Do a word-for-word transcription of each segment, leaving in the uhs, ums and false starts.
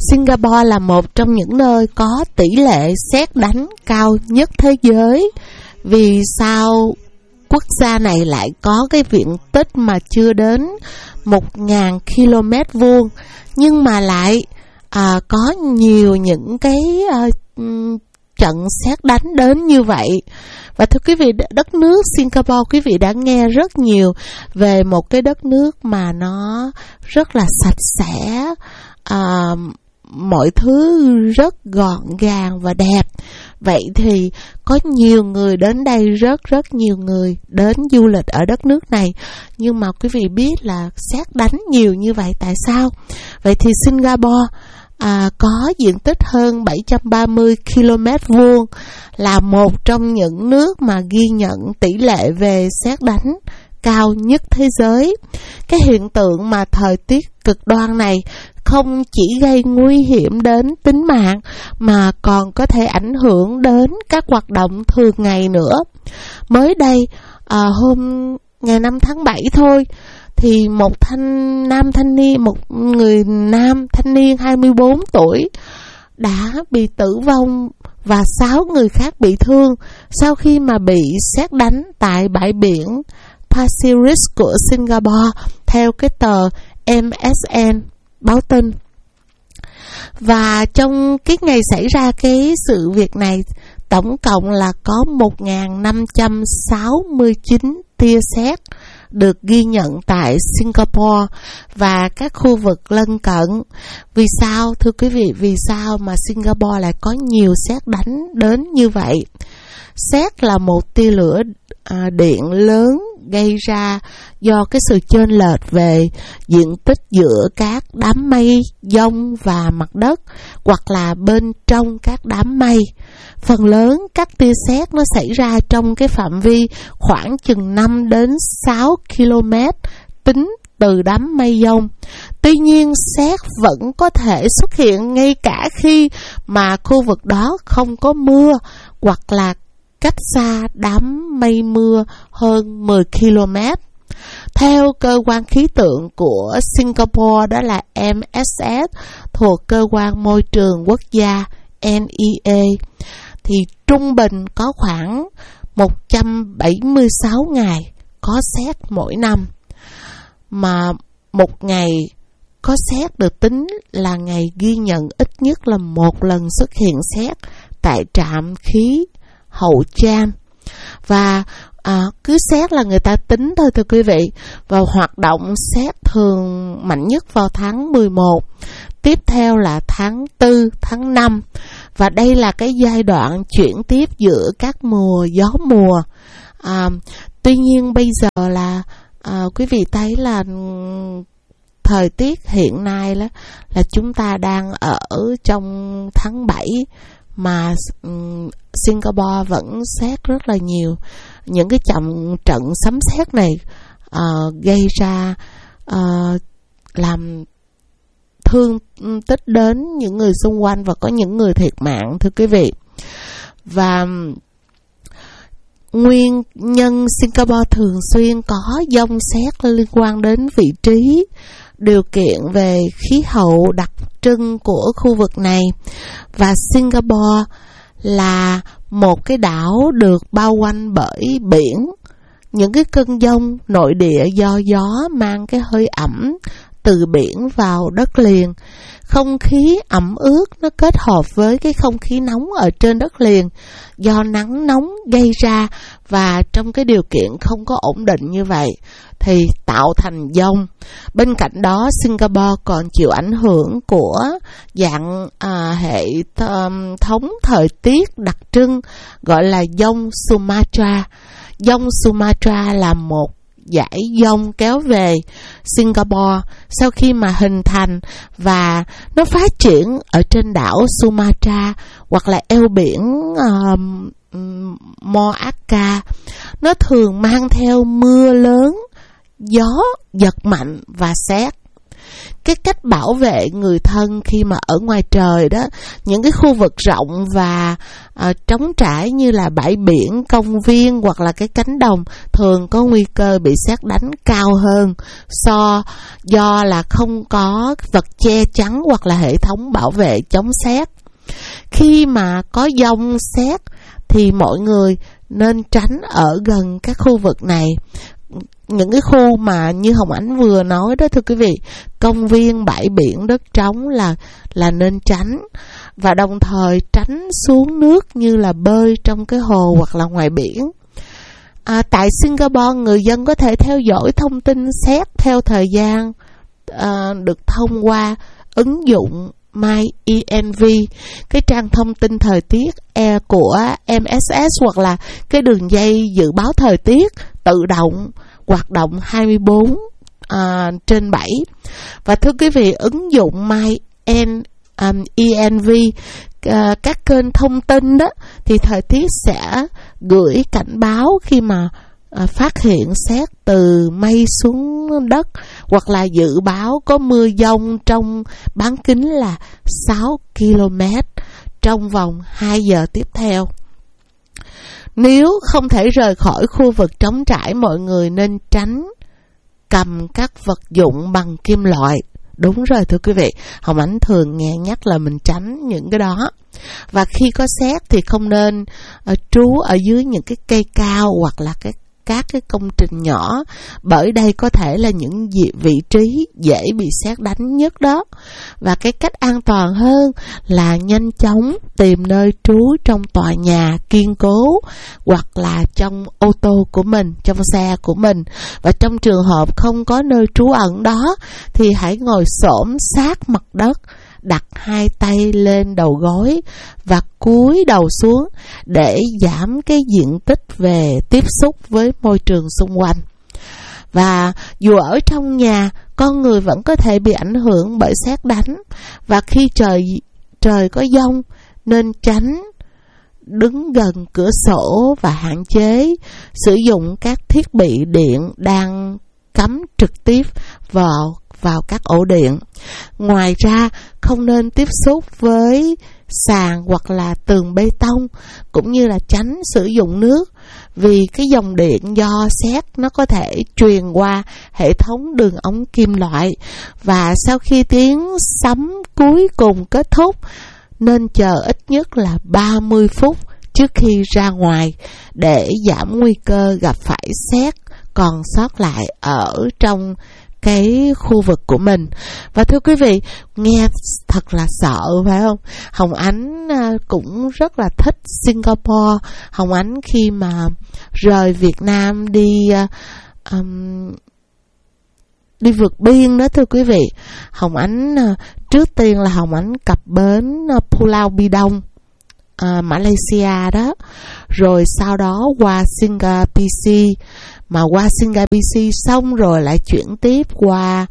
Singapore là một trong những nơi có tỷ lệ sét đánh cao nhất thế giới. Vì sao quốc gia này lại có cái diện tích mà chưa đến một nghìn ki lô mét vuông, nhưng mà lại à, có nhiều những cái à, trận sét đánh đến như vậy? Và thưa quý vị, đất nước Singapore, quý vị đã nghe rất nhiều về một cái đất nước mà nó rất là sạch sẽ, à, mọi thứ rất gọn gàng và đẹp. Vậy thì có nhiều người đến đây, rất rất nhiều người đến du lịch ở đất nước này. Nhưng mà quý vị biết là sét đánh nhiều như vậy tại sao? Vậy thì Singapore à, có diện tích hơn bảy trăm ba mươi ki lô mét vuông, là một trong những nước mà ghi nhận tỷ lệ về sét đánh cao nhất thế giới. Cái hiện tượng mà thời tiết cực đoan này không chỉ gây nguy hiểm đến tính mạng mà còn có thể ảnh hưởng đến các hoạt động thường ngày nữa. Mới đây, à, hôm ngày năm tháng bảy thôi, thì một thanh nam thanh niên, một người nam thanh niên hai mươi bốn tuổi đã bị tử vong và sáu người khác bị thương sau khi mà bị sét đánh tại bãi biển Pasir Ris của Singapore, theo cái tờ em ét en báo tin. Và trong cái ngày xảy ra cái sự việc này, tổng cộng là có một nghìn năm trăm sáu mươi chín tia sét được ghi nhận tại Singapore và các khu vực lân cận. Vì sao thưa quý vị, vì sao mà Singapore lại có nhiều sét đánh đến như vậy? Sét là một tia lửa à, điện lớn gây ra do cái sự chênh lệch về diện tích giữa các đám mây giông và mặt đất, hoặc là bên trong các đám mây. Phần lớn các tia sét nó xảy ra trong cái phạm vi khoảng chừng năm đến sáu ki lô mét tính từ đám mây giông. Tuy nhiên, sét vẫn có thể xuất hiện ngay cả khi mà khu vực đó không có mưa, hoặc là cách xa đám mây mưa hơn mười ki lô mét. Theo cơ quan khí tượng của Singapore, đó là em ét ét, thuộc cơ quan môi trường quốc gia en e a, thì trung bình có khoảng một trăm bảy mươi sáu ngày có sét mỗi năm. Mà một ngày có sét được tính là ngày ghi nhận ít nhất là một lần xuất hiện sét tại trạm khí Hậu Chan. Và à, cứ sét là người ta tính thôi thưa quý vị. Và hoạt động sét thường mạnh nhất vào tháng mười một, tiếp theo là tháng tư, tháng năm. Và đây là cái giai đoạn chuyển tiếp giữa các mùa gió mùa. à, Tuy nhiên bây giờ là à, quý vị thấy là thời tiết hiện nay là, là chúng ta đang ở trong tháng bảy, mà um, Singapore vẫn sét rất là nhiều. Những cái trận trận sấm sét này uh, gây ra uh, làm thương tích đến những người xung quanh và có những người thiệt mạng thưa quý vị. Và nguyên nhân Singapore thường xuyên có dông sét liên quan đến vị trí, điều kiện về khí hậu đặc trưng của khu vực này. Và Singapore là một cái đảo được bao quanh bởi biển. Những cái cơn dông nội địa do gió mang cái hơi ẩm từ biển vào đất liền. Không khí ẩm ướt nó kết hợp với cái không khí nóng ở trên đất liền do nắng nóng gây ra, và trong cái điều kiện không có ổn định như vậy thì tạo thành dông. Bên cạnh đó, Singapore còn chịu ảnh hưởng của dạng à, hệ thống thời tiết đặc trưng gọi là dông Sumatra. Dông Sumatra là một dải dông kéo về Singapore sau khi mà hình thành, và nó phát triển ở trên đảo Sumatra hoặc là eo biển uh, Malacca. Nó thường mang theo mưa lớn, gió giật mạnh và sét. Cái cách bảo vệ người thân khi mà ở ngoài trời đó, những cái khu vực rộng và à, trống trải như là bãi biển, công viên hoặc là cái cánh đồng thường có nguy cơ bị sét đánh cao hơn so do là không có vật che chắn hoặc là hệ thống bảo vệ chống sét. Khi mà có dông sét thì mọi người nên tránh ở gần các khu vực này. Những cái khu mà như Hồng Ánh vừa nói đó thưa quý vị, công viên, bãi biển, đất trống là là nên tránh, và đồng thời tránh xuống nước như là bơi trong cái hồ hoặc là ngoài biển. À, tại Singapore, người dân có thể theo dõi thông tin sét theo thời gian à, được thông qua ứng dụng MyENV, cái trang thông tin thời tiết của em ét ét, hoặc là cái đường dây dự báo thời tiết tự động hoạt động hai mươi bốn à, trên bảy. Và thưa quý vị, ứng dụng MyENV, à, các kênh thông tin đó thì thời tiết sẽ gửi cảnh báo khi mà à, phát hiện sét từ mây xuống đất, hoặc là dự báo có mưa dông trong bán kính là sáu ki lô mét trong vòng hai giờ tiếp theo. Nếu không thể rời khỏi khu vực trống trải, mọi người nên tránh cầm các vật dụng bằng kim loại. Đúng rồi thưa quý vị, Hồng Ánh thường nghe nhắc là mình tránh những cái đó. Và khi có sét thì không nên uh, trú ở dưới những cái cây cao hoặc là cái các cái công trình nhỏ, bởi đây có thể là những vị trí dễ bị sét đánh nhất đó. Và cái cách an toàn hơn là nhanh chóng tìm nơi trú trong tòa nhà kiên cố hoặc là trong ô tô của mình, trong xe của mình. Và trong trường hợp không có nơi trú ẩn đó thì hãy ngồi xổm sát mặt đất, đặt hai tay lên đầu gối và cúi đầu xuống để giảm cái diện tích về tiếp xúc với môi trường xung quanh. Và dù ở trong nhà, con người vẫn có thể bị ảnh hưởng bởi sét đánh, và khi trời trời có dông nên tránh đứng gần cửa sổ và hạn chế sử dụng các thiết bị điện đang cắm trực tiếp vào vào các ổ điện. Ngoài ra, không nên tiếp xúc với sàn hoặc là tường bê tông, cũng như là tránh sử dụng nước, vì cái dòng điện do sét nó có thể truyền qua hệ thống đường ống kim loại. Và sau khi tiếng sấm cuối cùng kết thúc, nên chờ ít nhất là ba mươi phút trước khi ra ngoài để giảm nguy cơ gặp phải sét còn sót lại ở trong cái khu vực của mình. Và thưa quý vị, nghe thật là sợ phải không? Hồng Ánh cũng rất là thích Singapore. Hồng Ánh khi mà rời Việt Nam đi um, đi vượt biên đó thưa quý vị, Hồng Ánh trước tiên là Hồng Ánh cập bến Pulau Bidong, uh, Malaysia đó, rồi sau đó qua Singapore, mà qua Singapore xong rồi lại chuyển tiếp qua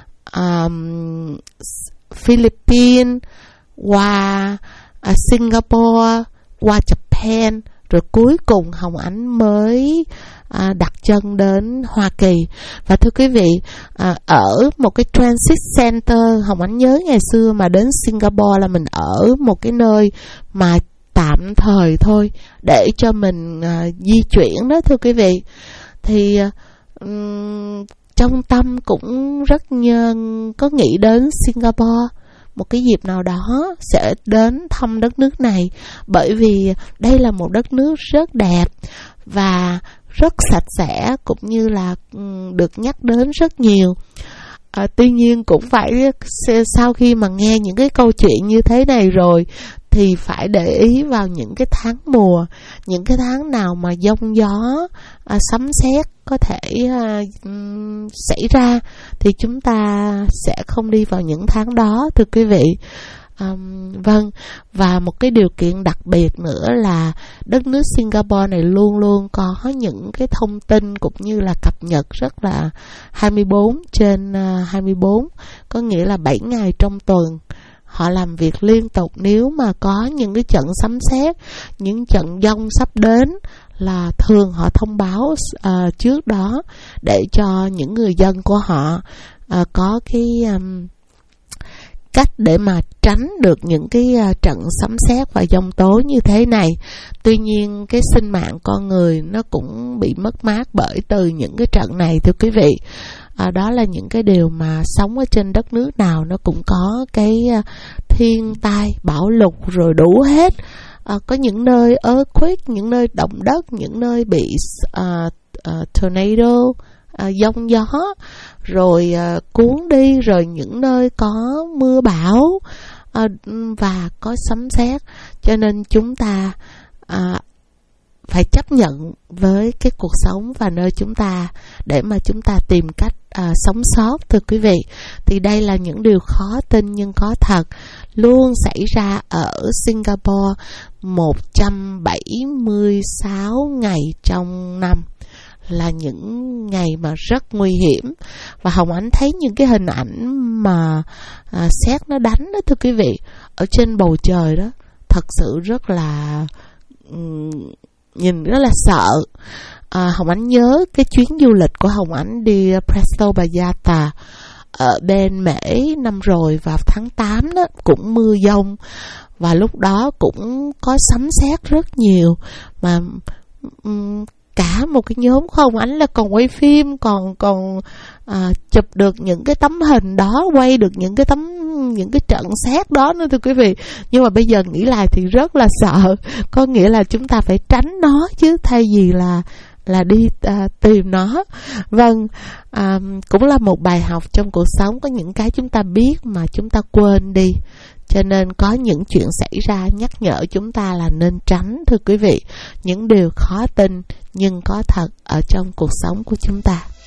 um, Philippines, qua uh, Singapore, qua Japan, rồi cuối cùng Hồng Ánh mới uh, đặt chân đến Hoa Kỳ. Và thưa quý vị, uh, ở một cái transit center, Hồng Ánh nhớ ngày xưa mà đến Singapore là mình ở một cái nơi mà tạm thời thôi để cho mình uh, di chuyển đó thưa quý vị. Thì um, trong tâm cũng rất nhân có nghĩ đến Singapore, một cái dịp nào đó sẽ đến thăm đất nước này, bởi vì đây là một đất nước rất đẹp và rất sạch sẽ, cũng như là um, được nhắc đến rất nhiều. À, tuy nhiên cũng phải sau khi mà nghe những cái câu chuyện như thế này rồi thì phải để ý vào những cái tháng mùa, những cái tháng nào mà giông gió, à, sấm sét có thể à, um, xảy ra thì chúng ta sẽ không đi vào những tháng đó thưa quý vị. Um, vâng, và một cái điều kiện đặc biệt nữa là đất nước Singapore này luôn luôn có những cái thông tin cũng như là cập nhật rất là hai mươi bốn trên hai mươi bốn, có nghĩa là bảy ngày trong tuần họ làm việc liên tục. Nếu mà có những cái trận sấm sét, những trận giông sắp đến là thường họ thông báo uh, trước đó để cho những người dân của họ uh, có cái um, cách để mà tránh được những cái uh, trận sấm sét và giông tố như thế này. Tuy nhiên cái sinh mạng con người nó cũng bị mất mát bởi từ những cái trận này, thưa quý vị. À, đó là những cái điều mà sống ở trên đất nước nào nó cũng có cái uh, thiên tai, bão lụt rồi đủ hết. À, có những nơi earthquake, những nơi động đất, những nơi bị uh, uh, tornado, uh, giông gió rồi uh, cuốn đi, rồi những nơi có mưa bão uh, và có sấm sét. Cho nên chúng ta uh, phải chấp nhận với cái cuộc sống và nơi chúng ta để mà chúng ta tìm cách à, sống sót, thưa quý vị. Thì đây là những điều khó tin nhưng có thật, luôn xảy ra ở Singapore một trăm bảy mươi sáu ngày trong năm, là những ngày mà rất nguy hiểm. Và Hồng Ánh thấy những cái hình ảnh mà à, sét nó đánh đó, thưa quý vị, ở trên bầu trời đó, thật sự rất là um, nhìn rất là sợ. à, Hồng Ánh nhớ cái chuyến du lịch của Hồng Ánh đi Presto Vallarta ở bên Mễ năm rồi, vào tháng tám đó, cũng mưa giông và lúc đó cũng có sấm sét rất nhiều, mà um, cả một cái nhóm của Hồng Ánh là còn quay phim, còn còn à, chụp được những cái tấm hình đó, quay được những cái tấm những cái trận sét đó nữa, thưa quý vị. Nhưng mà bây giờ nghĩ lại thì rất là sợ, có nghĩa là chúng ta phải tránh nó chứ, thay vì là là đi à, tìm nó. Vâng, à, cũng là một bài học trong cuộc sống, có những cái chúng ta biết mà chúng ta quên đi. Cho nên có những chuyện xảy ra nhắc nhở chúng ta là nên tránh, thưa quý vị. Những điều khó tin nhưng có thật ở trong cuộc sống của chúng ta.